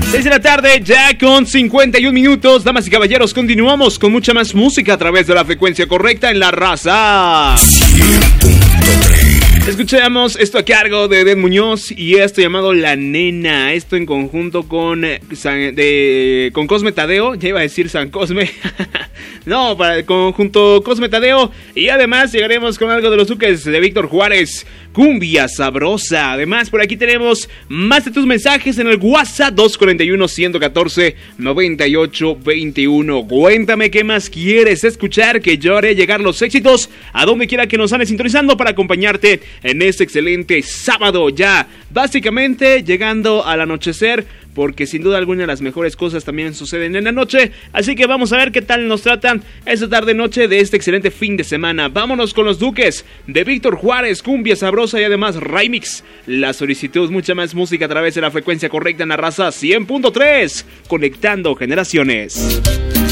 6 de la tarde, ya con 51 minutos. Damas y caballeros, continuamos con mucha más música a través de la frecuencia correcta en La Raza. 100.3. Escuchamos esto a cargo de Eden Muñoz y esto llamado La Nena. Esto en conjunto con Cosme Tadeo. Ya iba a decir San Cosme. No, para el conjunto Cosme Tadeo. Y además llegaremos con algo de los Duques de Víctor Juárez. Cumbia sabrosa. Además, por aquí tenemos más de tus mensajes en el WhatsApp 241-114-9821. Cuéntame qué más quieres escuchar, que yo haré llegar los éxitos a donde quiera que nos andes sintonizando para acompañarte en este excelente sábado, ya básicamente llegando al anochecer, porque sin duda alguna las mejores cosas también suceden en la noche. Así que vamos a ver qué tal nos tratan esta tarde-noche de este excelente fin de semana. Vámonos con los Duques de Víctor Juárez, cumbia sabrosa y además remix. La solicitud, mucha más música a través de la frecuencia correcta en La Raza 100.3, conectando generaciones.